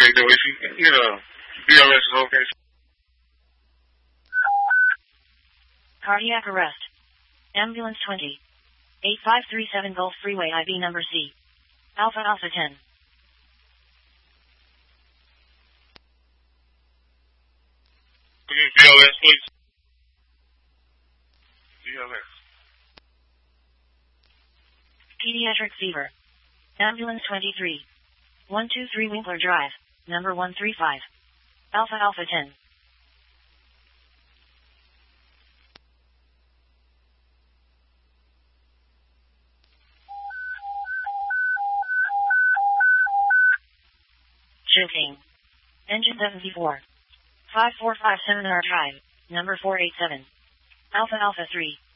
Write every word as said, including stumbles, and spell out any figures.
like that way. She, you know, B L S is okay. Cardiac arrest. Ambulance twenty. eight five three seven Gulf Freeway I B number C. Alpha Alpha ten. B L S, please. B L S. Pediatric fever. Ambulance twenty-three. one two three Winkler Drive, number one three five. Alpha Alpha ten. Choking. Engine seventy-four. five four five Seminar Drive, number four eight seven. Alpha Alpha three.